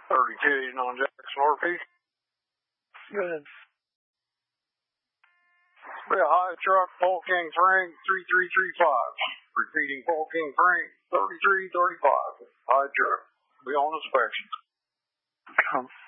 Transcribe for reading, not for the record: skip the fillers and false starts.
32 on Jackson Northeast. Good. Be a high truck, Paul King Frank, 3335. Repeating, Paul King Frank, 3335. High truck. Be on inspection. Come.